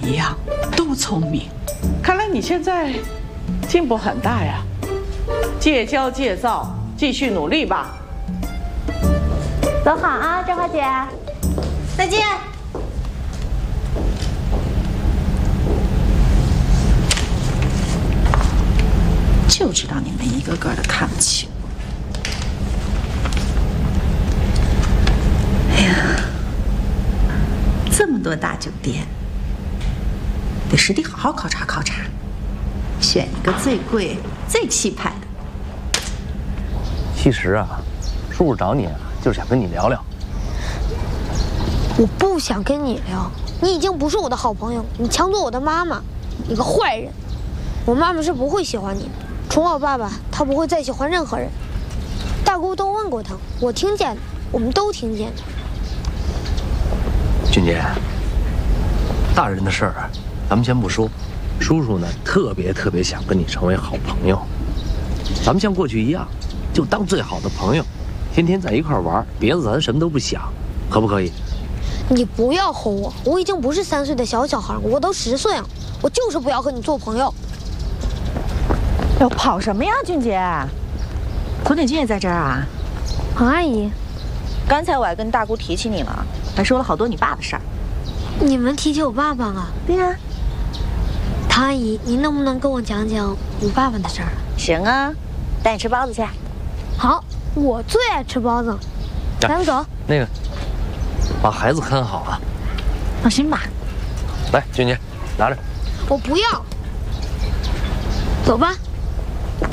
一样，都聪明。 看来你现在进步很大呀，戒骄戒躁，继续努力吧。 走好啊，振华姐，再见。 就知道你们一个个的看不起我。哎呀，这么多大酒店，得实地好好考察考察，选一个最贵、最气派的。 其实啊，叔叔找你啊，就是想跟你聊聊。 我不想跟你聊，你已经不是我的好朋友，你抢走我的妈妈，你个坏人！我妈妈是不会喜欢你的，除了我爸爸，她不会再喜欢任何人。大姑都问过她，我听见了，我们都听见了。 俊杰，大人的事儿咱们先不说，叔叔呢特别想跟你成为好朋友，咱们像过去一样，就当最好的朋友，天天在一块玩，别的咱什么都不想，可不可以？ 你不要吼我，我已经不是3岁的小孩，我都10岁了，我就是不要和你做朋友。 要跑什么呀，俊杰？ 童锦军也在这儿啊？ 黄阿姨， 刚才我还跟大姑提起你了，还说了好多你爸的事儿。 你们提起我爸爸了？ 对呀。 唐阿姨，您能不能跟我讲讲我爸爸的事儿？ 行啊，带你吃包子去。 好，我最爱吃包子。咱们走。 那个，把孩子看好啊。 放心吧。 来，俊杰，拿着。 我不要。走吧。